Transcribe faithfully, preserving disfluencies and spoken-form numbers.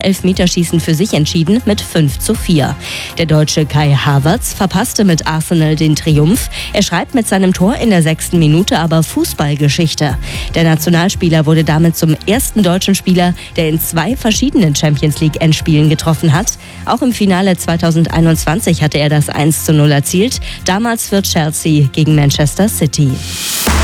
Elfmeterschießen für sich entschieden mit fünf zu vier. Der Deutsche Kai Havertz verpasste mit Arsenal den Triumph. Er schreibt mit seinem Tor in der sechsten Minute aber Fußballgeschichte. Der Nationalspieler wurde damit zum ersten deutschen Spieler, der in zwei verschiedenen Champions-League-Endspielen getroffen hat. Auch im Finale zweitausendeinundzwanzig hatte er das eins zu null erzielt, damals für Chelsea gegen Manchester City.